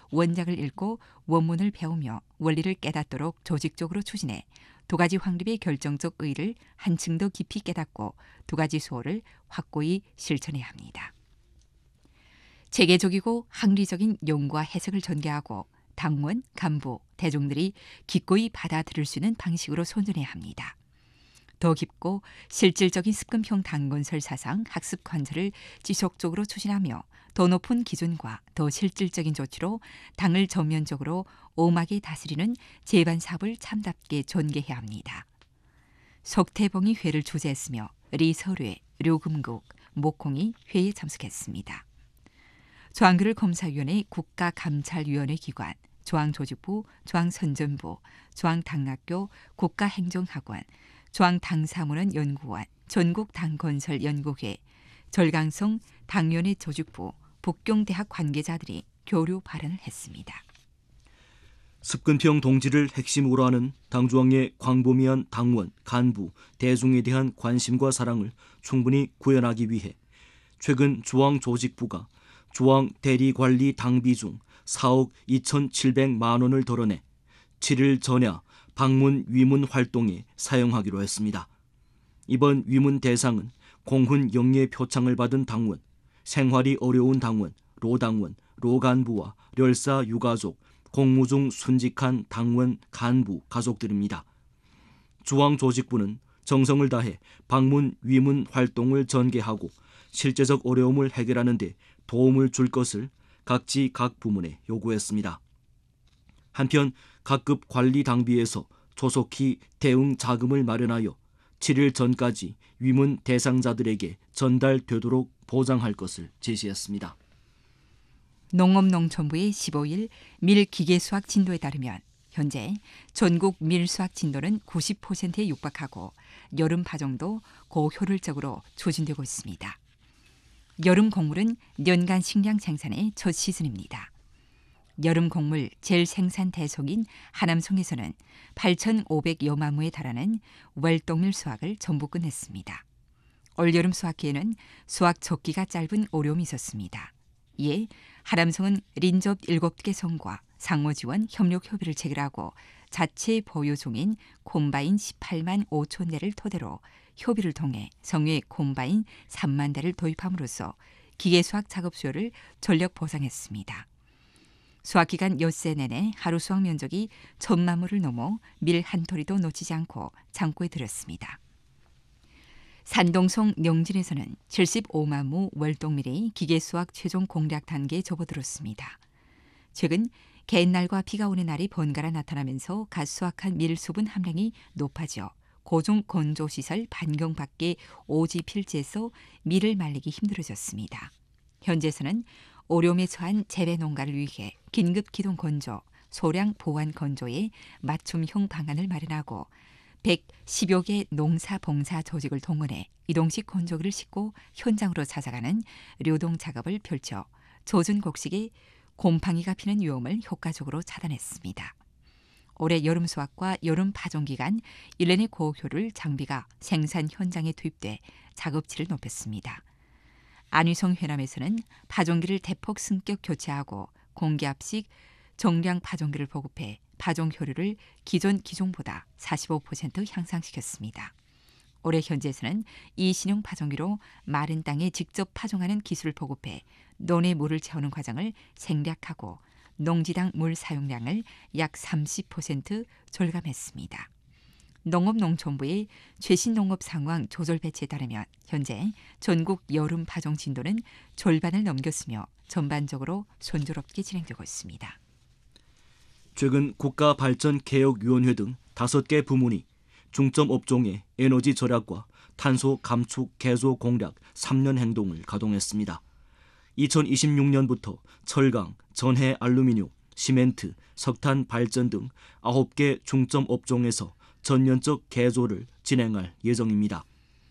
원작을 읽고 원문을 배우며 원리를 깨닫도록 조직적으로 추진해 두 가지 확립의 결정적 의의를 한층 더 깊이 깨닫고 두 가지 수호를 확고히 실천해야 합니다. 체계적이고 합리적인 용과 해석을 전개하고 당원, 간부, 대중들이 기꺼이 받아들일 수 있는 방식으로 손전해야 합니다. 더 깊고 실질적인 습금형 당건설 사상 학습 관철을 지속적으로 추진하며 더 높은 기준과 더 실질적인 조치로 당을 전면적으로 엄하게 다스리는 제반 사업을 참답게 전개해야 합니다. 석태봉이 회를 주재했으며 리서류회, 류금국, 목홍이 회의에 참석했습니다. 중앙교를 검사위원회 국가감찰위원회 기관, 중앙조직부, 중앙선전부, 중앙당학교, 국가행정학원, 중앙당사문헌연구원, 전국당건설연구회, 절강성 당위원회 조직부, 북경대학 관계자들이 교류 발언을 했습니다. 습근평 동지를 핵심으로 하는 당중앙의 광범위한 당원, 간부, 대중에 대한 관심과 사랑을 충분히 구현하기 위해 최근 중앙조직부가 중앙대리관리 당비 중 4억 2,700만 원을 덜어내 7일 전야 방문 위문 활동에 사용하기로 했습니다. 이번 위문 대상은 공훈 영예 표창을 받은 당원, 생활이 어려운 당원, 로당원, 로간부와 렬사 유가족, 공무 중 순직한 당원, 간부, 가족들입니다. 중앙조직부는 정성을 다해 방문 위문 활동을 전개하고 실제적 어려움을 해결하는 데 도움을 줄 것을 각지 각 부문에 요구했습니다. 한편 각급 관리 당비에서 조속히 대응 자금을 마련하여 7일 전까지 위문 대상자들에게 전달되도록 보장할 것을 제시했습니다. 농업농촌부의 15일 밀기계수학 진도에 따르면 현재 전국 밀수학 진도는 90%에 육박하고 여름 파종도 고효율적으로 추진되고 있습니다. 여름 곡물은 연간 식량 생산의 첫 시즌입니다. 여름 곡물 제일 생산 대송인 하남송에서는 8,500여만 무에 달하는 월동밀 수확을 전부 끝냈습니다. 올여름 수확기에는 수확 적기가 짧은 어려움이 있었습니다. 이에 하남성은 린접 7개 성과 상호지원 협력협의를 체결하고 자체 보유 중인 콤바인 18만 5천 대를 토대로 협의를 통해 성외 콤바인 3만 대를 도입함으로써 기계수확 작업 수요를 전력 보상했습니다. 수확기간 엿새 내내 하루 수확 면적이 1,000만 무를 넘어 밀 한 토리도 놓치지 않고 창고에 들였습니다. 산동성 영진에서는 75만 무 월동밀이 기계수확 최종 공략 단계에 접어들었습니다. 최근 개날과 비가 오는 날이 번갈아 나타나면서 갓 수확한 밀 수분 함량이 높아져 고중 건조시설 반경 밖의 오지 필지에서 밀을 말리기 힘들어졌습니다. 현재에서는 어려움에 처한 재배 농가를 위해 긴급 기동 건조, 소량 보완 건조에 맞춤형 방안을 마련하고 110여 개 농사 봉사 조직을 동원해 이동식 건조기를 싣고 현장으로 찾아가는 류동 작업을 펼쳐 젖은 곡식에 곰팡이가 피는 위험을 효과적으로 차단했습니다. 올해 여름 수확과 여름 파종 기간 1년의 고효율 장비가 생산 현장에 투입돼 작업치를 높였습니다. 안위성 회남에서는 파종기를 대폭 승격 교체하고 공기압식 정량 파종기를 보급해 파종 효율을 기존 기종보다 45% 향상시켰습니다. 올해 현재에서는 이 신형 파종기로 마른 땅에 직접 파종하는 기술을 보급해 논에 물을 채우는 과정을 생략하고 농지당 물 사용량을 약 30% 절감했습니다. 농업농촌부의 최신 농업 상황 조절 배치에 따르면 현재 전국 여름 파종 진도는 절반을 넘겼으며 전반적으로 순조롭게 진행되고 있습니다. 최근 국가발전개혁위원회 등 5개 부문이 중점 업종의 에너지 절약과 탄소 감축 개조 공략 3년 행동을 가동했습니다. 2026년부터 철강, 전해 알루미늄, 시멘트, 석탄 발전 등 9개 중점 업종에서 전면적 개조를 진행할 예정입니다.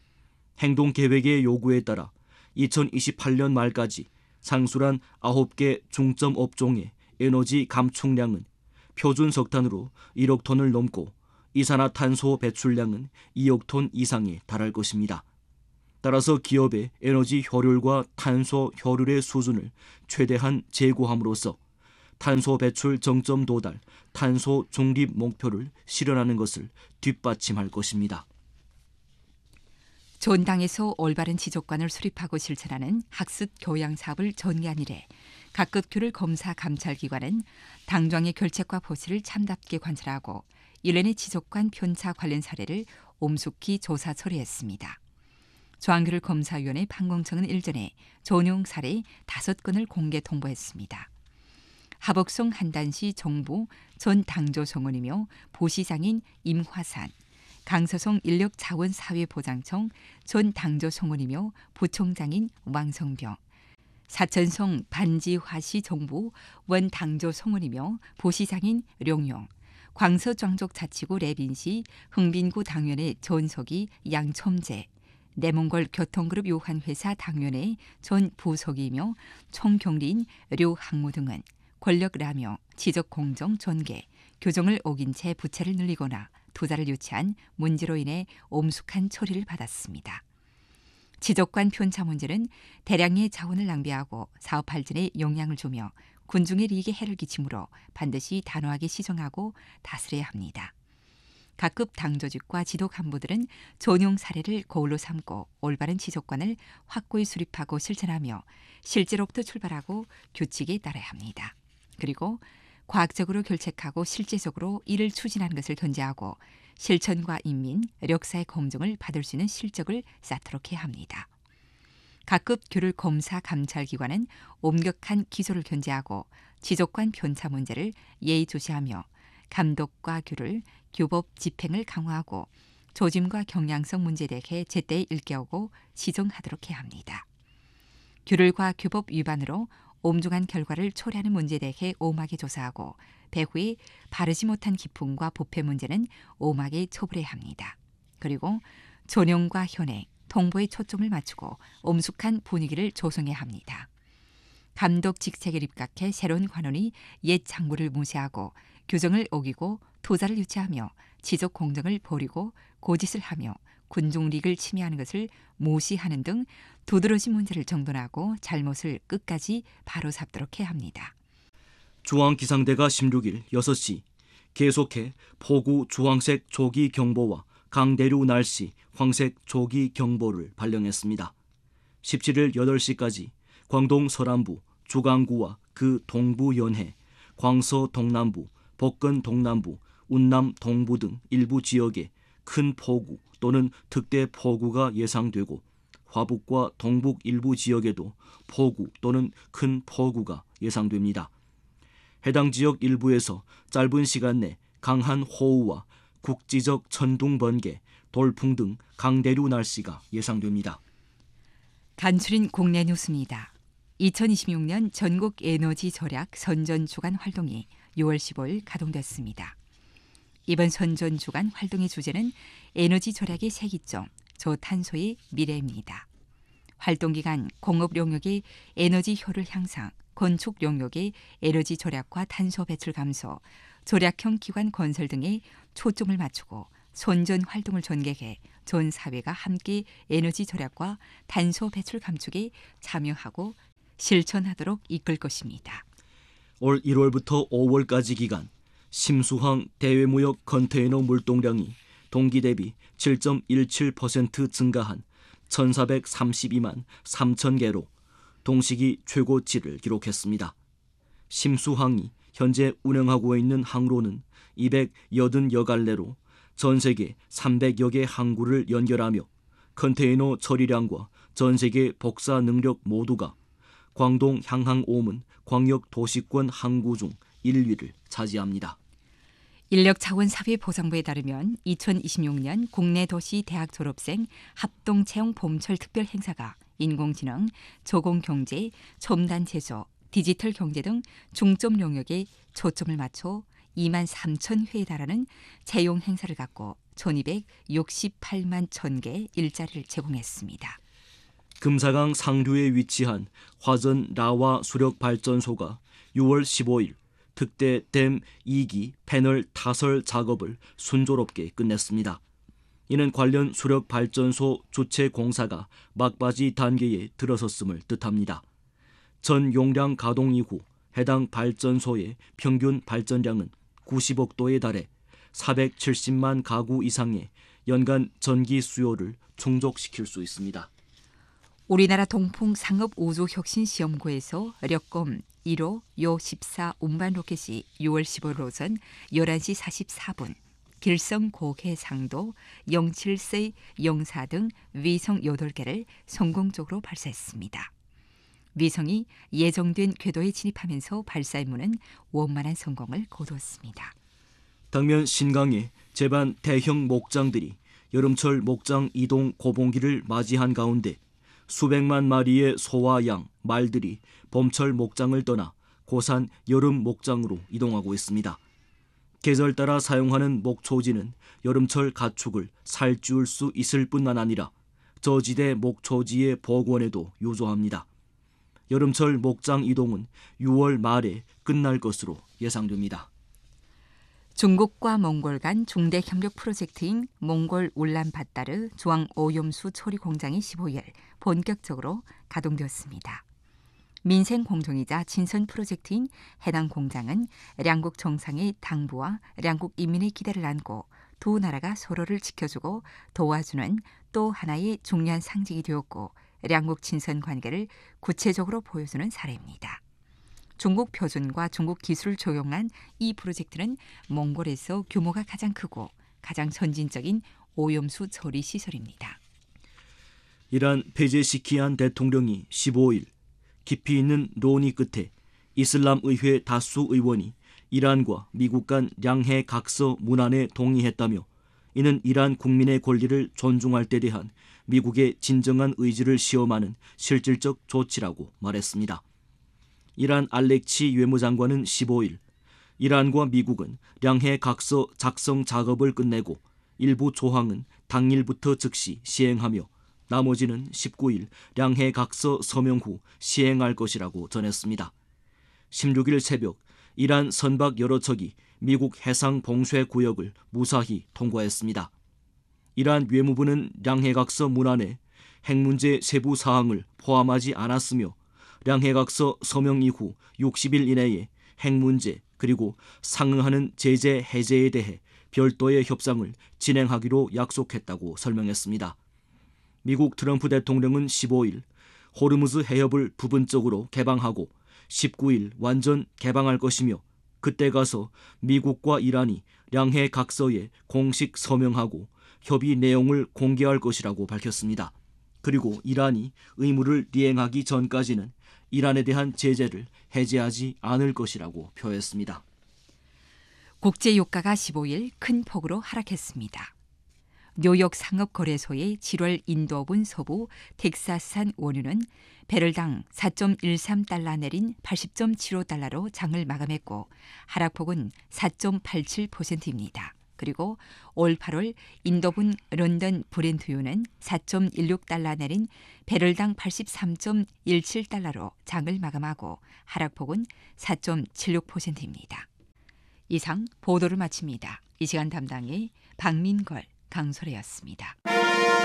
행동계획의 요구에 따라 2028년 말까지 상술한 9개 중점 업종의 에너지 감축량은 표준 석탄으로 1억 톤을 넘고 이산화탄소 배출량은 2억 톤 이상에 달할 것입니다. 따라서 기업의 에너지 효율과 탄소 효율의 수준을 최대한 제고함으로써 탄소 배출 정점 도달, 탄소 중립 목표를 실현하는 것을 뒷받침할 것입니다. 존당에서 올바른 지적관을 수립하고 실천하는 학습 교양 사업을 전개한 이래 각급 귤을 검사 감찰 기관은 당정의 결책과 보시를 참답게 관찰하고 일련의 지적관 편차 관련 사례를 엄숙히 조사 처리했습니다. 조항귤을 검사위원회 판공청은 일전에 전용 사례 5건을 공개 통보했습니다. 하복성 한단시 정부 전 당조성원이며 보시장인 임화산, 강서성 인력자원사회보장청 전 당조성원이며 부총장인 왕성병, 사천성 반지화시 정부 원 당조성원이며 보시장인 룡용, 광서庄족자치구 레빈시 흥빈구 당원의 전석이 양첨재, 내몽골 교통그룹 요한회사 당원의 전 부석이며 총경리인 류항무 등은 권력라며 지적공정 전개, 교정을 어긴 채 부채를 늘리거나 투자를 유치한 문제로 인해 엄숙한 처리를 받았습니다. 지적관 편차 문제는 대량의 자원을 낭비하고 사업 발전에 영향을 주며 군중의利益에 해를 끼치므로 반드시 단호하게 시정하고 다스려야 합니다. 각급 당조직과 지도 간부들은 전용 사례를 거울로 삼고 올바른 지적관을 확고히 수립하고 실천하며 실제로부터 출발하고 규칙에 따라야 합니다. 그리고 과학적으로 결책하고 실제적으로 이를 추진하는 것을 견제하고 실천과 인민, 력사의 검증을 받을 수 있는 실적을 쌓도록 해야 합니다. 각급 귤을 검사 감찰 기관은 엄격한 기소를 견제하고 지적관 편차 문제를 예의주시하며 감독과 귤을 교법 집행을 강화하고 조짐과 경량성 문제에 대해 제때 일깨우고 시정하도록 해야 합니다. 규율과 규법 위반으로 엄중한 결과를 초래하는 문제에 대해 엄하게 조사하고 배후에 바르지 못한 기품과 부패 문제는 엄하게 처벌해야 합니다. 그리고 존용과 현행, 통보에 초점을 맞추고 엄숙한 분위기를 조성해야 합니다. 감독 직책에 입각해 새로운 관원이 옛 장부를 무시하고 규정을 어기고 투자를 유치하며 지적 공정을 버리고 고짓을 하며 군중리익을 침해하는 것을 무시하는 등 두드러진 문제를 정돈하고 잘못을 끝까지 바로잡도록 해야 합니다. 중앙기상대가 16일 6시 계속해 폭우 주황색 조기 경보와 강대류 날씨 황색 조기 경보를 발령했습니다. 17일 8시까지 광동 서남부, 주강구와 그 동부 연해, 광서 동남부, 복근 동남부, 운남 동부 등 일부 지역에 큰 폭우 또는 특대 폭우가 예상되고 화북과 동북 일부 지역에도 폭우 또는 큰 폭우가 예상됩니다. 해당 지역 일부에서 짧은 시간 내 강한 호우와 국지적 천둥 번개, 돌풍 등 강대류 날씨가 예상됩니다. 간추린 국내 뉴스입니다. 2026년 전국 에너지 절약 선전 주간 활동이 6월 15일 가동됐습니다. 이번 선전 주간 활동의 주제는 에너지 절약의 세기점, 저탄소의 미래입니다. 활동 기간 공업 영역의 에너지 효율 향상, 건축 영역의 에너지 절약과 탄소 배출 감소, 절약형 기관 건설 등에 초점을 맞추고 선전 활동을 전개해 전 사회가 함께 에너지 절약과 탄소 배출 감축에 참여하고 실천하도록 이끌 것입니다. 올 1월부터 5월까지 기간 심수항 대외무역 컨테이너 물동량이 동기 대비 7.17% 증가한 1,432만 3천 개로 동시기 최고치를 기록했습니다. 심수항이 현재 운영하고 있는 항로는 280여 갈래로 전 세계 300여 개 항구를 연결하며 컨테이너 처리량과 전 세계 복사 능력 모두가 광동 향항 오문 광역도시권 항구 중 1위를 차지합니다. 인력자원사회보장부에 따르면 2026년 국내 도시 대학 졸업생 합동채용 봄철 특별 행사가 인공지능, 저공경제, 첨단 제조, 디지털 경제 등 중점 영역에 초점을 맞춰 2만 3천 회에 달하는 채용 행사를 갖고 1268만 1,000개 일자리를 제공했습니다. 금사강 상류에 위치한 화전 라와 수력발전소가 6월 15일 특대 댐 2기 패널 타설 작업을 순조롭게 끝냈습니다. 이는 관련 수력발전소 주체 공사가 막바지 단계에 들어섰음을 뜻합니다. 전 용량 가동 이후 해당 발전소의 평균 발전량은 90억 도에 달해 470만 가구 이상의 연간 전기 수요를 충족시킬 수 있습니다. 우리나라 동풍 상업 우주혁신시험고에서 력검 1호 요14 운반 로켓이 6월 15일 오전 11시 44분 길성 고해상도 07세 04 등 위성 8개를 성공적으로 발사했습니다. 위성이 예정된 궤도에 진입하면서 발사 임무는 원만한 성공을 거두었습니다. 당면 신강에 제반 대형 목장들이 여름철 목장 이동 고봉기를 맞이한 가운데 수백만 마리의 소와 양, 말들이 봄철 목장을 떠나 고산 여름 목장으로 이동하고 있습니다. 계절 따라 사용하는 목초지는 여름철 가축을 살찌울 수 있을 뿐만 아니라 저지대 목초지의 복원에도 유조합니다. 여름철 목장 이동은 6월 말에 끝날 것으로 예상됩니다. 중국과 몽골 간 중대 협력 프로젝트인 몽골 울란바타르 주황 오염수 처리 공장이 15일 본격적으로 가동되었습니다. 민생 공정이자 친선 프로젝트인 해당 공장은 양국 정상의 당부와 양국 인민의 기대를 안고 두 나라가 서로를 지켜주고 도와주는 또 하나의 중요한 상징이 되었고 양국 친선 관계를 구체적으로 보여주는 사례입니다. 중국 표준과 중국 기술을 적용한 이 프로젝트는 몽골에서 규모가 가장 크고 가장 선진적인 오염수 처리 시설입니다. 이란 페제시키안 대통령이 15일 깊이 있는 논의 끝에 이슬람 의회 다수 의원이 이란과 미국 간 양해 각서 문안에 동의했다며 이는 이란 국민의 권리를 존중할 때 대한 미국의 진정한 의지를 시험하는 실질적 조치라고 말했습니다. 이란 알렉치 외무장관은 15일 이란과 미국은 양해 각서 작성 작업을 끝내고 일부 조항은 당일부터 즉시 시행하며 나머지는 19일 양해 각서 서명 후 시행할 것이라고 전했습니다. 16일 새벽 이란 선박 여러 척이 미국 해상 봉쇄 구역을 무사히 통과했습니다. 이란 외무부는 양해 각서 문안에 핵 문제 세부 사항을 포함하지 않았으며 양해 각서 서명 이후 60일 이내에 핵 문제 그리고 상응하는 제재 해제에 대해 별도의 협상을 진행하기로 약속했다고 설명했습니다. 미국 트럼프 대통령은 15일 호르무즈 해협을 부분적으로 개방하고 19일 완전 개방할 것이며 그때 가서 미국과 이란이 양해 각서에 공식 서명하고 협의 내용을 공개할 것이라고 밝혔습니다. 그리고 이란이 의무를 이행하기 전까지는 이란에 대한 제재를 해제하지 않을 것이라고 표했습니다. 국제유가가 15일 큰 폭으로 하락했습니다. 뉴욕 상업거래소의 7월 인도분 서부 텍사스산 원유는 배럴당 4.13달러 내린 80.75달러로 장을 마감했고 하락폭은 4.87%입니다. 그리고 올 8월 인도분 런던 브렌트유는 4.16달러 내린 배럴당 83.17달러로 장을 마감하고 하락폭은 4.76%입니다. 이상 보도를 마칩니다. 이 시간 담당의 박민걸, 강소래였습니다.